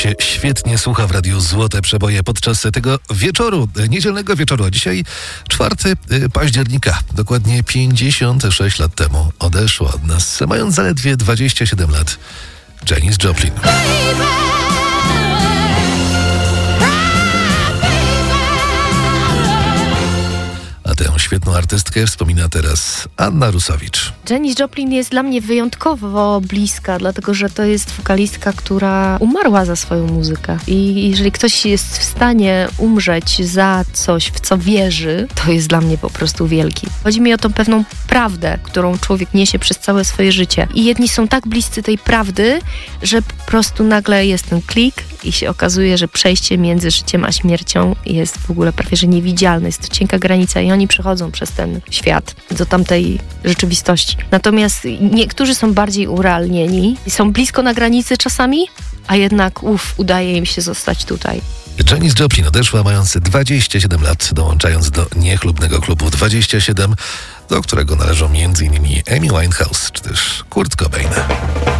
się świetnie słucha w radiu Złote Przeboje podczas tego wieczoru, niedzielnego wieczoru. A dzisiaj 4 października, dokładnie 56 lat temu odeszła od nas, mając zaledwie 27 lat, Janis Joplin. Tę świetną artystkę wspomina teraz Anna Rusowicz. Janis Joplin jest dla mnie wyjątkowo bliska, dlatego że to jest wokalistka, która umarła za swoją muzykę. I jeżeli ktoś jest w stanie umrzeć za coś, w co wierzy, to jest dla mnie po prostu wielki. Chodzi mi o tą pewną prawdę, którą człowiek niesie przez całe swoje życie. I jedni są tak bliscy tej prawdy, że po prostu nagle jest ten klik i się okazuje, że przejście między życiem a śmiercią jest w ogóle prawie że niewidzialne. Jest to cienka granica i oni przechodzą przez ten świat do tamtej rzeczywistości. Natomiast niektórzy są bardziej urealnieni i są blisko na granicy czasami, a jednak udaje im się zostać tutaj. Janis Joplin odeszła mając 27 lat, dołączając do niechlubnego klubu 27, do którego należą m.in. Amy Winehouse czy też Kurt Cobain.